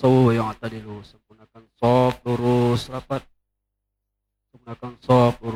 cowok yang tadi lu sempurnakan soft, lurus, rapat, sempurnakan soft, lurus.